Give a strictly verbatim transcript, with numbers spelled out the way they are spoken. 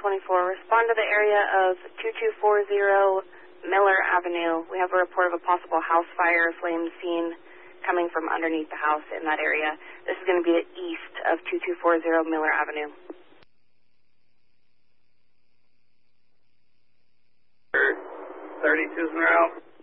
twenty-four. Respond to the area of two two four zero Miller Avenue. We have a report of a possible house fire flame seen coming from underneath the house in that area. This is going to be the east of two two four zero Miller Avenue. thirty-two Monroe.